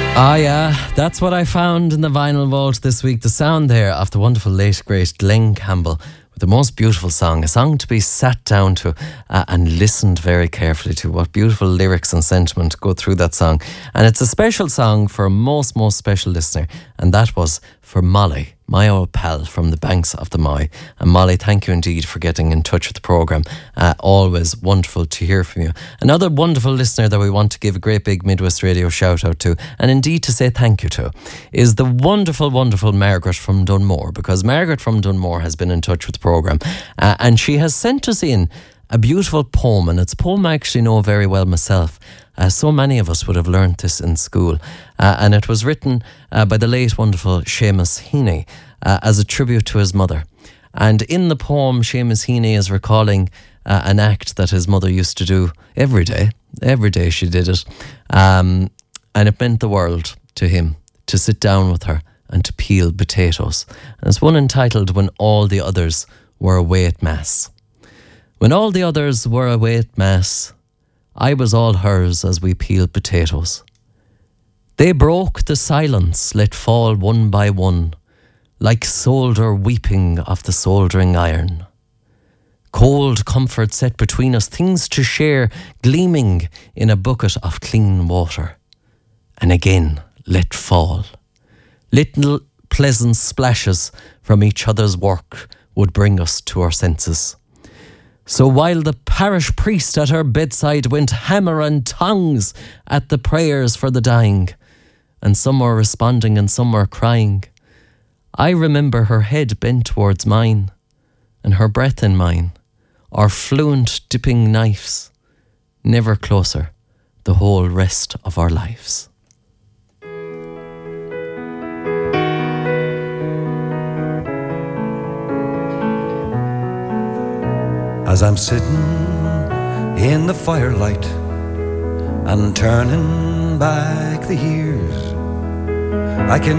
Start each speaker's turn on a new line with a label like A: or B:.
A: Ah, yeah, that's what I found in the vinyl vault this week. The sound there of the wonderful late, great Glenn Campbell with the most beautiful song, a song to be sat down to and listened very carefully to. What beautiful lyrics and sentiment go through that song. And it's a special song for a most special listener, and that was for Molly, my old pal from the banks of the Moy. And Molly, thank you indeed for getting in touch with the programme. Always wonderful to hear from you. Another wonderful listener that we want to give a great big Midwest Radio shout out to, and indeed to say thank you to, is the wonderful Margaret from Dunmore, because Margaret from Dunmore has been in touch with the programme and she has sent us in a beautiful poem, and it's a poem I actually know very well myself. So many of us would have learnt this in school, and it was written by the late wonderful Seamus Heaney as a tribute to his mother. And in the poem, Seamus Heaney is recalling an act that his mother used to do every day. Every day she did it, and it meant the world to him to sit down with her and to peel potatoes. And it's one entitled "When All the Others Were Away at Mass." When all the others were away at Mass, I was all hers as we peeled potatoes. They broke the silence let fall one by one, like solder weeping of the soldering iron. Cold comfort set between us, things to share, gleaming in a bucket of clean water. And again let fall. Little pleasant splashes from each other's work would bring us to our senses. So while the parish priest at her bedside went hammer and tongs at the prayers for the dying, and some were responding and some were crying, I remember her head bent towards mine, and her breath in mine, our fluent dipping knives, never closer the whole rest of our lives.
B: As I'm sitting in the firelight and turning back the years, I can